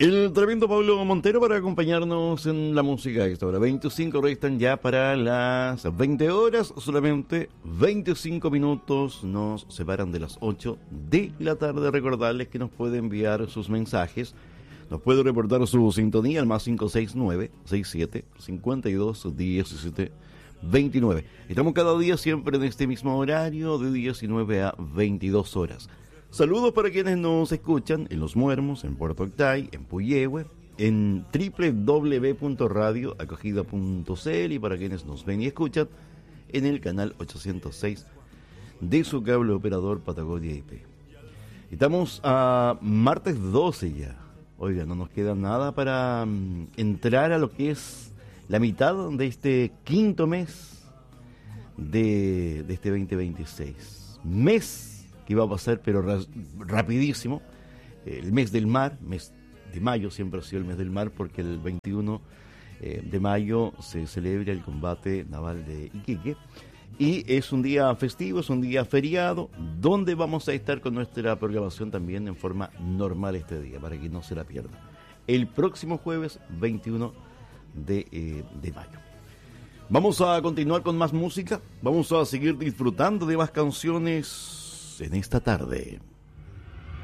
El tremendo Pablo Montero para acompañarnos en la música a esta hora. 25 restan ya para las 20 horas, solamente 25 minutos nos separan de las 8 de la tarde. Recordarles que nos puede enviar sus mensajes, nos puede reportar su sintonía al más 569-67-52-17-29. Estamos cada día siempre en este mismo horario de 19 a 22 horas. Saludos para quienes nos escuchan en Los Muermos, en Puerto Octay, en Puyehue, en www.radioacogida.cl y para quienes nos ven y escuchan en el canal 806 de su cable operador Patagonia IP. Estamos a martes 12 ya. Oiga, no nos queda nada para entrar a lo que es la mitad de este quinto mes de este 2026. Mes que iba a pasar, pero rapidísimo. El mes del mar, mes de mayo, siempre ha sido el mes del mar, porque el 21 de mayo se celebra el combate naval de Iquique. Y es un día festivo, es un día feriado, donde vamos a estar con nuestra programación también en forma normal este día, para que no se la pierda. El próximo jueves 21 de mayo. Vamos a continuar con más música, vamos a seguir disfrutando de más canciones en esta tarde.